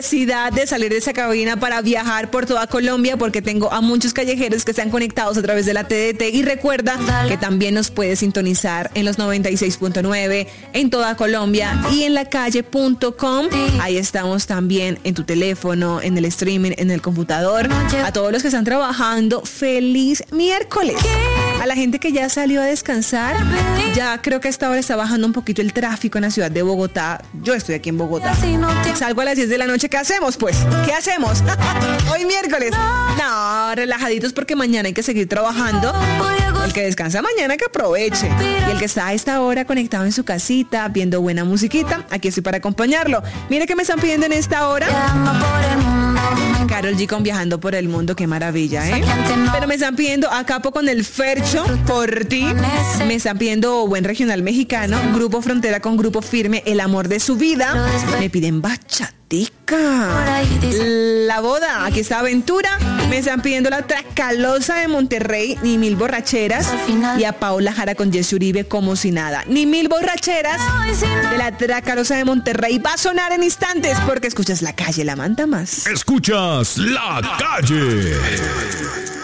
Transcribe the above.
necesidad de salir de esa cabina para viajar por toda Colombia, porque tengo a muchos callejeros que están conectados a través de la TDT. Y recuerda que también nos puedes sintonizar en los 96.9 en toda Colombia y en lacalle.com. Ahí estamos también en tu teléfono, en el streaming, en el computador. A todos los que están trabajando, feliz miércoles. A la gente que ya salió a descansar, ya creo que a esta hora está bajando un poquito el tráfico en la ciudad de Bogotá. Yo estoy aquí en Bogotá. Salgo a las 10 de la noche. ¿Qué hacemos, pues? ¿Qué hacemos? Hoy miércoles. No, relajaditos porque mañana hay que seguir trabajando. El que descansa mañana que aproveche. Y el que está a esta hora conectado en su casita, viendo buena musiquita, aquí estoy para acompañarlo. Mire que me están pidiendo en esta hora. Karol G con Viajando por el Mundo, qué maravilla, ¿eh? Pero me están pidiendo a Capo con el Fercho, Por Ti. Me están pidiendo Buen Regional Mexicano, Grupo Frontera con Grupo Firme, El Amor de Su Vida. Me piden bachatica. La Boda, aquí está Aventura. Me están pidiendo La Tracalosa de Monterrey, Ni Mil Borracheras. Y a Paola Jara con Jesse Uribe, Como Si Nada. Ni Mil Borracheras de La Tracalosa de Monterrey va a sonar en instantes porque escuchas La Calle, la manda más. Escuchas La Calle.